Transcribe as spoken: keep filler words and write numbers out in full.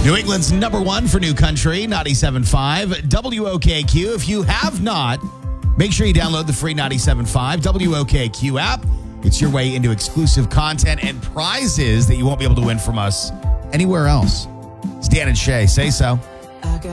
New England's number one for new country, ninety-seven point five W O K Q. If you have not, make sure you download the free ninety-seven point five W O K Q app. It's your way into exclusive content and prizes that you won't be able to win from us anywhere else. It's Dan and Shay. Say so.